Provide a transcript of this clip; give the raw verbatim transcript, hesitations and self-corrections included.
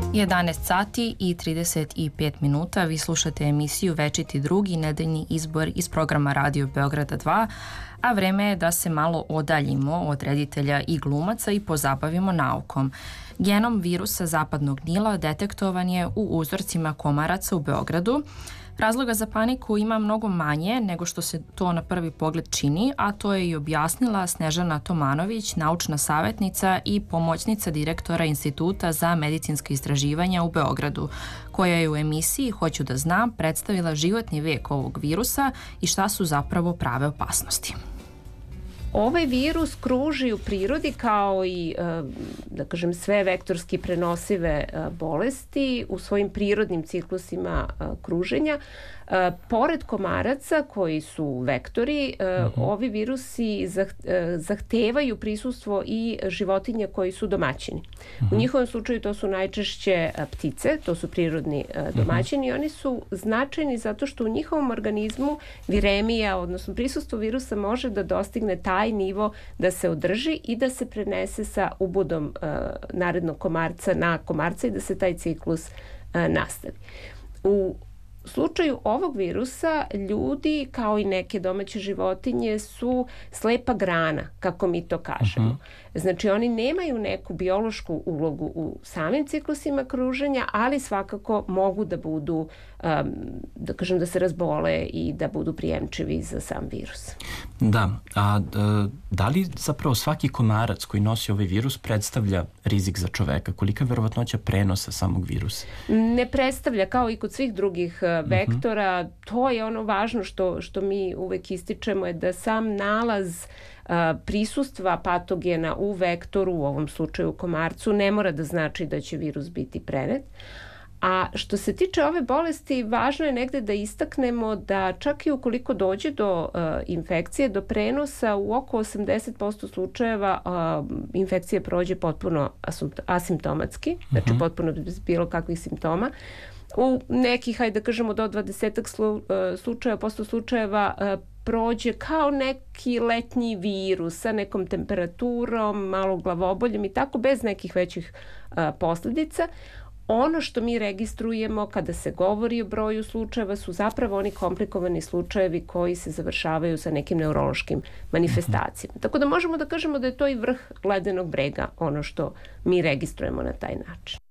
jedanaest sati i trideset pet minuta. Vi slušate emisiju Večiti drugi, nedeljni izbor iz programa Radio Beograda dva, a vreme je da se malo odaljimo od reditelja i glumaca i pozabavimo naukom. Genom virusa zapadnog Nila detektovan je u uzorcima komaraca u Beogradu. Razloga za paniku ima mnogo manje nego što se to na prvi pogled čini, a to je i objasnila Snežana Tomanović, naučna savjetnica i pomoćnica direktora Instituta za medicinske istraživanja u Beogradu, koja je u emisiji Hoću da znam predstavila životni vek ovog virusa i šta su zapravo prave opasnosti. Ovaj virus kruži u prirodi kao i, da kažem, sve vektorski prenosive bolesti u svojim prirodnim ciklusima kruženja. Pored komaraca koji su vektori, uh-huh. ovi virusi zahtevaju prisustvo i životinja koji su domaćini. Uh-huh. U njihovom slučaju to su najčešće ptice, to su prirodni domaćini i uh-huh. oni su značajni zato što u njihovom organizmu viremija, odnosno prisustvo virusa može da dostigne taj nivo da se održi i da se prenese sa ubodom uh, narednog komarca na komarca i da se taj ciklus uh, nastavi. U U slučaju ovog virusa ljudi kao i neke domaće životinje su slepa grana, kako mi to kažemo. Uh-huh. Znači oni nemaju neku biološku ulogu u samim ciklusima kruženja, ali svakako mogu da budu, um, da kažem, da se razbole i da budu prijemčivi za sam virus. Da, a da li zapravo svaki komarac koji nosi ovaj virus predstavlja rizik za čoveka? Kolika je verovatnoća prenosa samog virusa? Ne predstavlja, kao i kod svih drugih vektora. Uh-huh. To je ono važno što, što mi uvek ističemo, je da sam nalaz uh, prisustva patogena u vektoru, u ovom slučaju komarcu, ne mora da znači da će virus biti prenet. A što se tiče ove bolesti, važno je negde da istaknemo da čak i ukoliko dođe do uh, infekcije, do prenosa, u oko osamdeset posto slučajeva uh, infekcija prođe potpuno asimptomatski, uh-huh. znači potpuno bez bilo kakvih simptoma. U nekih, hajde da kažemo, do dvadesetak slu, uh, slučajeva, posto slučajeva uh, prođe kao neki letnji virus sa nekom temperaturom, malo glavoboljem i tako, bez nekih većih uh, posljedica. Ono što mi registrujemo kada se govori o broju slučajeva su zapravo oni komplikovani slučajevi koji se završavaju sa nekim neurološkim manifestacijama. Uh-huh. Tako da možemo da kažemo da je to i vrh ledenog brega, ono što mi registrujemo na taj način.